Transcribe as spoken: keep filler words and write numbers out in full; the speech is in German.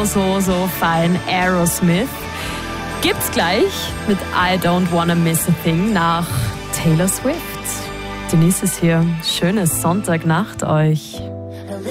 so, so, so fein. Aerosmith gibt's gleich mit I Don't Wanna Miss a Thing nach Taylor Swift. Denise ist hier. Schönes Sonntagnacht euch.